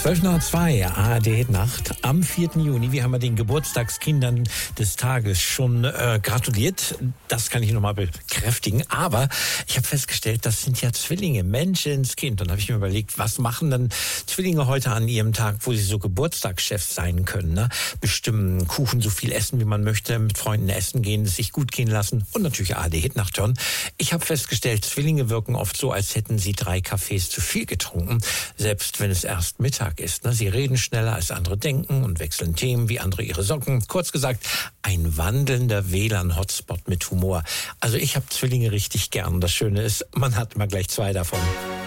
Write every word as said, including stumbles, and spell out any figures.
zwölf Uhr zwei, A R D-Nacht am vierten Juni. Wir haben ja den Geburtstagskindern des Tages schon äh, gratuliert. Das kann ich nochmal bekräftigen. Aber ich habe festgestellt, das sind ja Zwillinge, Menschenskind. Und da habe ich mir überlegt, was machen denn Zwillinge heute an ihrem Tag, wo sie so Geburtstagschefs sein können? Ne? Bestimmen, Kuchen, so viel essen, wie man möchte, mit Freunden essen gehen, es sich gut gehen lassen und natürlich A R D-Nacht hören. Ich habe festgestellt, Zwillinge wirken oft so, als hätten sie drei Kaffees zu viel getrunken, selbst wenn es erst Mittag ist. Ne? Sie reden schneller als andere denken und wechseln Themen wie andere ihre Socken. Kurz gesagt, ein wandelnder W L A N-Hotspot mit Humor. Also ich habe Zwillinge richtig gern. Das Schöne ist, man hat immer gleich zwei davon.